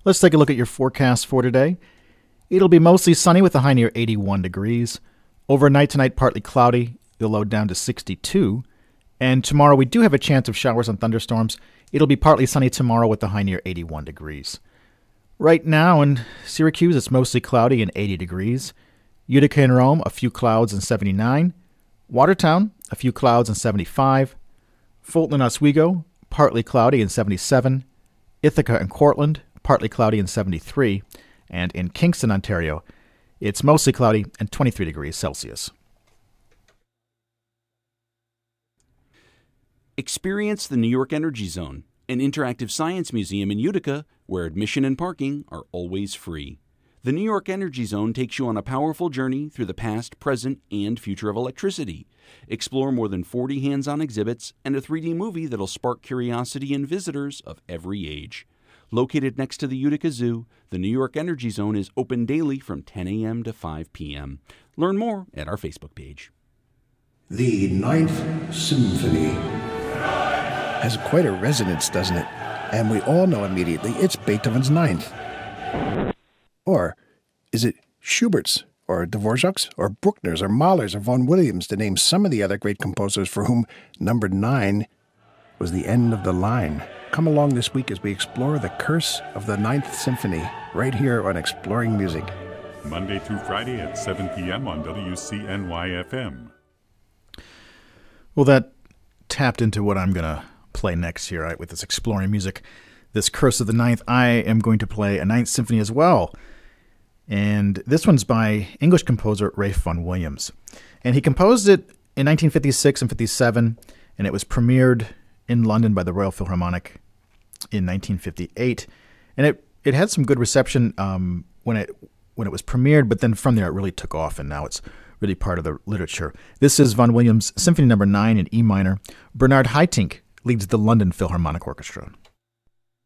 Let's take a look at your forecast for today. It'll be mostly sunny with a high near 81 degrees. Overnight tonight, partly cloudy, the low down to 62. And tomorrow we do have a chance of showers and thunderstorms. It'll be partly sunny tomorrow with a high near 81 degrees. Right now in Syracuse, it's mostly cloudy and 80 degrees. Utica and Rome, a few clouds and 79. Watertown, a few clouds and 75. Fulton and Oswego, partly cloudy and 77. Ithaca and Cortland, partly cloudy and 73. And in Kingston, Ontario, it's mostly cloudy and 23 degrees Celsius. Experience the New York Energy Zone, an interactive science museum in Utica where admission and parking are always free. The New York Energy Zone takes you on a powerful journey through the past, present, and future of electricity. Explore more than 40 hands-on exhibits and a 3D movie that'll spark curiosity in visitors of every age. Located next to the Utica Zoo, the New York Energy Zone is open daily from 10 a.m. to 5 p.m. Learn more at our Facebook page. The Ninth Symphony has quite a resonance, doesn't it? And we all know immediately it's Beethoven's Ninth. Or is it Schubert's, or Dvorak's, or Bruckner's, or Mahler's, or Vaughan Williams, to name some of the other great composers for whom number 9 was the end of the line? Come along this week as we explore the curse of the Ninth Symphony, right here on Exploring Music. Monday through Friday at 7 p.m. on WCNY-FM. Well, that tapped into what I'm going to play next here, right, with this Exploring Music. This Curse of the Ninth, I am going to play a Ninth Symphony as well. And this one's by English composer Ralph Vaughan Williams. And he composed it in 1956 and 57, and it was premiered in London by the Royal Philharmonic in 1958. And it had some good reception when it was premiered, but then from there it really took off, and now it's really part of the literature. This is Vaughan Williams' Symphony No. 9 in E minor. Bernard Haitink leads the London Philharmonic Orchestra.